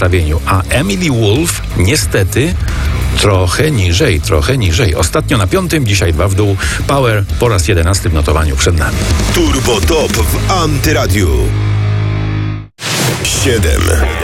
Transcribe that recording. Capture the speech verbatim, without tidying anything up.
zestawieniu, a Emily Wolf niestety trochę niżej, trochę niżej. Ostatnio na piątym, dzisiaj dwa w dół. Power po raz jedenasty w notowaniu przed nami. Turbo Top w Antyradiu. siedem.